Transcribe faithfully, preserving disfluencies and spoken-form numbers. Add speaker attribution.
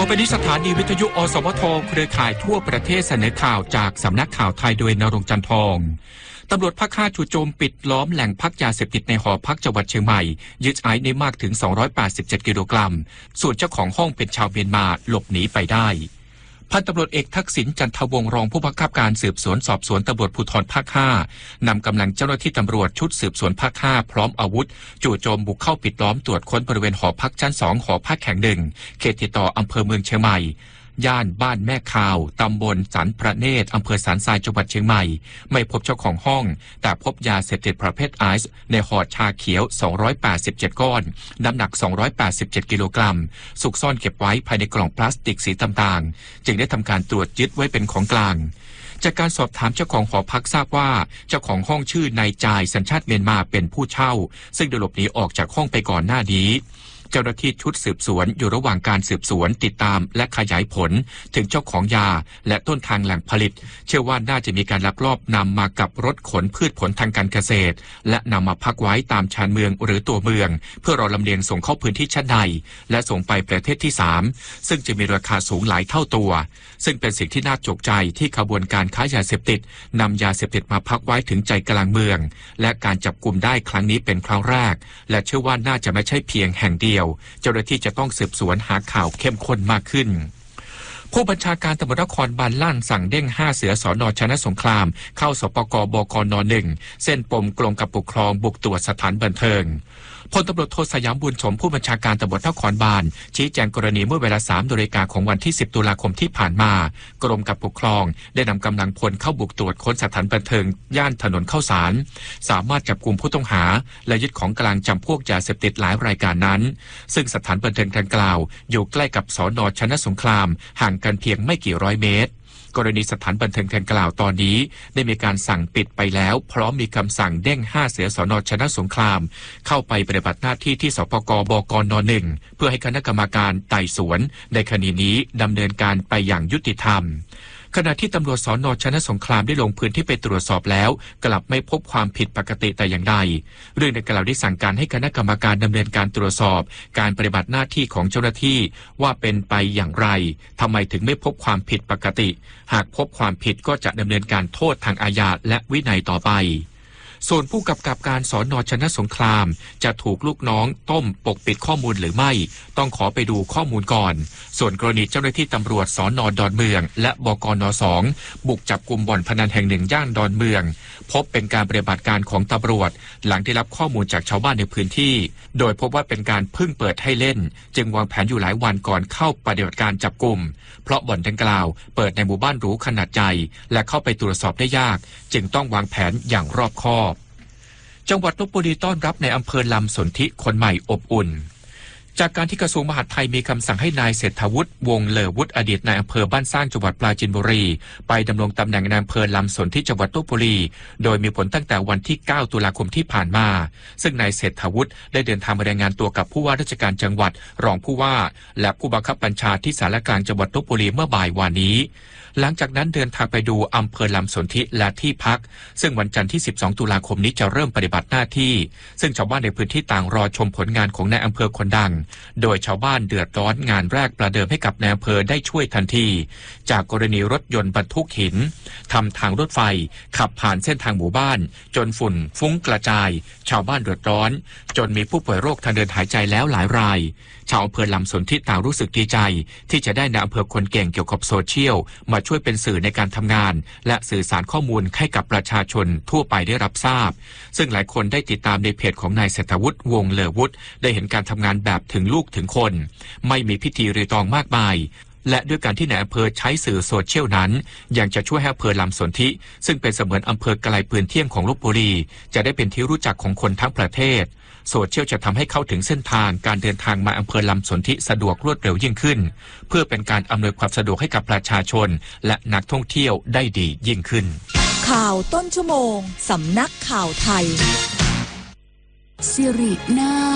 Speaker 1: ไปนี้สถานีวิทยุอสมทเครือข่ายทั่วประเทศเสนอข่าวจากสำนักข่าวไทยโดยณรงค์จันทร์ทองตำรวจภาคห้าจู่โจมปิดล้อมแหล่งพักยาเสพติดในหอพักจังหวัดเชียงใหม่ยึดไอซ์ได้มากถึงสองร้อยแปดสิบเจ็ดกิโลกรัมส่วนเจ้าของห้องเป็นชาวเมียนมาหลบหนีไปได้พันตำรวจเอกทักษิณจันทวงศ์รองผู้บังคับการสืบสวนสอบสวนตำรวจภูธรภาคห้านำกำลังเจ้าหน้าที่ตำรวจชุดสืบสวนภาคห้าพร้อมอาวุธจู่โจมบุกเข้าปิดล้อมตรวจค้นบริเวณหอพักชั้นสองหอพักแห่งหนึ่งเขตติดต่ออำเภอเมืองเชียงใหม่ย่านบ้านแม่คาวตำบลสันประเนตรอำเภอสันทรายจังหวัดเชียงใหม่ไม่พบเจ้าของห้องแต่พบยาเสพติดประเภทไอซ์ในห่อชาเขียวสองร้อยแปดสิบเจ็ดก้อนน้ำหนักสองร้อยแปดสิบเจ็ดกิโลกรัมซุกซ่อนเก็บไว้ภายในกล่องพลาสติกสีต่างๆจึงได้ทำการตรวจยึดไว้เป็นของกลางจากการสอบถามเจ้าของหอพักทราบว่าเจ้าของห้องชื่อนายจายสัญชาติเมียนมาเป็นผู้เช่าซึ่งได้หลบหนีออกจากห้องไปก่อนหน้านี้เจ้าหน้าที่ชุดสืบสวนอยู่ระหว่างการสืบสวนติดตามและขยายผลถึงเจ้าของยาและต้นทางแหล่งผลิตเชื่อว่าน่าจะมีการลักลอบนำมากับรถขนพืชผลทางการเกษตรและนำมาพักไว้ตามชานเมืองหรือตัวเมืองเพื่อรอลำเลียงส่งเข้าพื้นที่ชั้นในและส่งไปประเทศที่สามซึ่งจะมีราคาสูงหลายเท่าตัวซึ่งเป็นสิ่งที่น่าตกใจที่ขบวนการค้ายาเสพติดนำยาเสพติดมาพักไว้ถึงใจกลางเมืองและการจับกุมได้ครั้งนี้เป็นครั้งแรกและเชื่อว่าน่าจะไม่ใช่เพียงแห่งเดียวเจ้าหน้าที่จะต้องสืบสวนหาข่าวเข้มข้นมากขึ้นผู้บัญชาการตำรวจนครบาลลั่นสั่งเด้งห้าเสือสนชนะสงครามเข้าสปกบกนหนึ่งเส้นปมกลงกับปกครองบุกตรวจสถานบันเทิงพลตำรวจโทสยามบุญสมผู้บัญชาการตำรวจนครบาลชี้แจงกรณีเมื่อเวลาสามนาฬิกาของวันที่สิบตุลาคมที่ผ่านมากรมกับปกครองได้นำกำลังพลเข้าบุกตรวจค้นสถานบันเทิงย่านถนนข้าวสารสามารถจับกุมผู้ต้องหาและยึดของกลางจำพวกยาเสพติดหลายรายการนั้นซึ่งสถานบันเทิงดังกล่าวอยู่ใกล้กับสนชนะสงครามห่างกันเพียงไม่กี่ร้อยเมตรกรณีสถานบันเทิงดังกล่าวตอนนี้ได้มีการสั่งปิดไปแล้วพร้อมมีคำสั่งเด้งห้าเสือสนชนะสงครามเข้าไปปฏิบัติหน้าที่ที่สปกบกนหนึ่งเพื่อให้คณะกรรมการไต่สวนในคดีนี้ดำเนินการไปอย่างยุติธรรมขณะที่ตำรวจสนชนะสงครามได้ลงพื้นที่ไปตรวจสอบแล้วกลับไม่พบความผิดปกติแต่อย่างใดเรื่องดังกล่าวได้สั่งการให้คณะกรรมการดำเนินการตรวจสอบการปฏิบัติหน้าที่ของเจ้าหน้าที่ว่าเป็นไปอย่างไรทำไมถึงไม่พบความผิดปกติหากพบความผิดก็จะดำเนินการโทษทางอาญาและวินัยต่อไปส่วนผู้กำกับการสนชนะสงครามจะถูกลูกน้องต้มปกปิดข้อมูลหรือไม่ต้องขอไปดูข้อมูลก่อนส่วนกรณีเจ้าหน้าที่ตำรวจสนดอนเมืองและบกนสองบุกจับกุมบ่อนพนันแห่งหนึ่งย่านดอนเมืองพบเป็นการปฏิบัติการของตำรวจหลังได้รับข้อมูลจากชาวบ้านในพื้นที่โดยพบว่าเป็นการเพิ่งเปิดให้เล่นจึงวางแผนอยู่หลายวันก่อนเข้าปฏิบัติการจับกุมเพราะบ่อนดังกล่าวเปิดในหมู่บ้านหรูขนาดใหญ่และเข้าไปตรวจสอบได้ยากจึงต้องวางแผนอย่างรอบคอบจังหวัดลพบุรีต้อนรับในอำเภอลำสนธิคนใหม่อบอุ่นจากการที่กระทรวงมหาดไทยมีคำสั่งให้นายเศรษฐวุฒิวงศ์เลอวุฒิอดีตนายอำเภอบ้านสร้างจังหวัดปราจีนบุรีไปดำรงตำแหน่งนายอำเภอลำสนธิจังหวัดลพบุรีโดยมีผลตั้งแต่วันที่เก้าตุลาคมที่ผ่านมาซึ่งนายเศรษฐวุฒิได้เดินทางมารายงานตัวกับผู้ว่าราชการจังหวัดรองผู้ว่าและผู้บังคับบัญชาที่ศาลกลางจังหวัดลพบุรีเมื่อบ่ายวานนี้หลังจากนั้นเดินทางไปดูอำเภอลำสนธิและที่พักซึ่งวันจันทร์ที่สิบสองตุลาคมนี้จะเริ่มปฏิบัติหน้าที่ซึ่งชาวบ้านในพื้นที่ต่างรอชมผลงานของนายอำเภอคนดังโดยชาวบ้านเดือดร้อนงานแรกประเดิมให้กับนายอำเภอได้ช่วยทันทีจากกรณีรถยนต์บรรทุกหินทำทางรถไฟขับผ่านเส้นทางหมู่บ้านจนฝุ่นฟุ้งกระจายชาวบ้านเดือดร้อนจนมีผู้ป่วยโรคทางเดินหายใจแล้วหลายรายชาวอำเภอลำสนธิต่างรู้สึกดีใจที่จะได้นายอำเภอคนเก่งเกี่ยวกับโซเชียลมาช่วยเป็นสื่อในการทำงานและสื่อสารข้อมูลให้กับประชาชนทั่วไปได้รับทราบซึ่งหลายคนได้ติดตามในเพจของนายเศรษฐวุฒิวงศ์เลอวุฒิได้เห็นการทำงานแบบถึงลูกถึงคนไม่มีพิธีรีตองมากมายและด้วยการที่นายอำเภอใช้สื่อโซเชียลนั้นยังจะช่วยให้อำเภอลำสนธิซึ่งเป็นเสมือนอำเภอไกลปืนเที่ยงของลพบุรีจะได้เป็นที่รู้จักของคนทั้งประเทศโซเชียลจะทำให้เข้าถึงเส้นทางการเดินทางมาอำเภอลำสนธิสะดวกรวดเร็วยิ่งขึ้นเพื่อเป็นการอำนวยความสะดวกให้กับประชาชนและนักท่องเที่ยวได้ดียิ่งขึ้น
Speaker 2: ข่าวต้นชั่วโมงสำนักข่าวไทยสิรินา